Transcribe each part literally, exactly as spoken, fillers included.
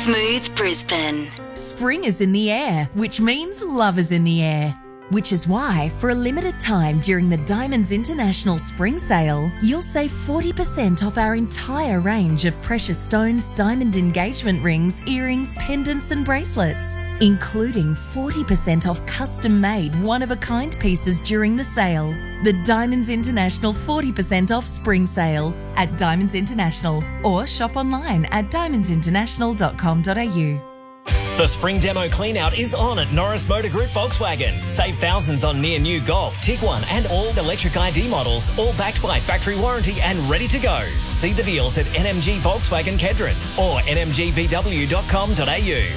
Smooth Brisbane. Spring is in the air, which means love is in the air. Which is why, for a limited time during the Diamonds International Spring Sale, you'll save forty percent off our entire range of precious stones, diamond engagement rings, earrings, pendants and bracelets, including forty percent off custom-made one-of-a-kind pieces during the sale. The Diamonds International forty percent off Spring Sale at Diamonds International, or shop online at diamonds international dot com dot a u. The Spring Demo Cleanout is on at Norris Motor Group Volkswagen. Save thousands on near-new Golf, Tiguan and all electric I D models, all backed by factory warranty and ready to go. See the deals at N M G Volkswagen Kedron or n m g v w dot com dot a u.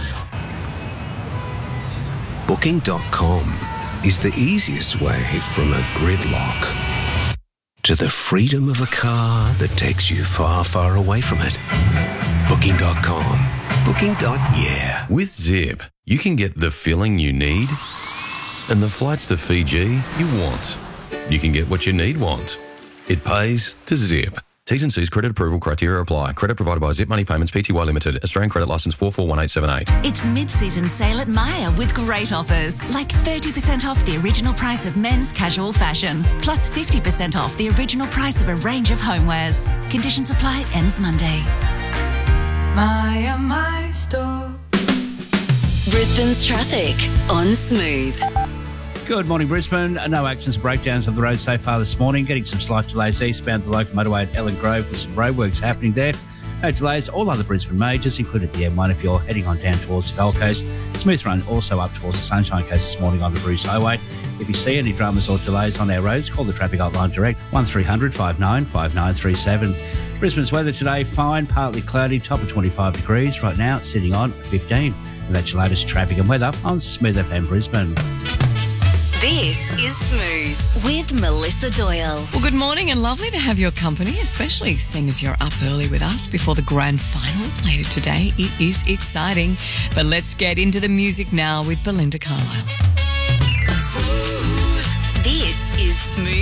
Booking dot com is the easiest way from a gridlock to the freedom of a car that takes you far, far away from it. Booking dot com. Booking. Yeah. With Zip, you can get the filling you need and the flights to Fiji you want. You can get what you need want. It pays to Zip. T's and C's credit approval criteria apply. Credit provided by Zip Money Payments Pty Limited. Australian credit licence four four one eight seven eight. It's mid-season sale at Myer with great offers, like thirty percent off the original price of men's casual fashion, plus fifty percent off the original price of a range of homewares. Conditions apply, ends Monday. Myer, my store. Brisbane's traffic on Smooth. Good morning, Brisbane. No accidents or breakdowns of the road so far this morning. Getting some slight delays eastbound the local motorway at Ellen Grove with some roadworks happening there. No delays, all other Brisbane majors, including the M one if you're heading on down towards the Gold Coast. Smooth run also up towards the Sunshine Coast this morning on the Bruce Highway. If you see any dramas or delays on our roads, call the traffic hotline direct, one three hundred five nine five nine three seven. Brisbane's weather today, fine, partly cloudy, top of twenty-five degrees. Right now, it's sitting on fifteen. And that's your latest traffic and weather on Smooth F M Brisbane. This is Smooth with Melissa Doyle. Well, good morning and lovely to have your company, especially seeing as you're up early with us before the grand final later today. It is exciting. But let's get into the music now with Belinda Carlisle. Smooth. This is Smooth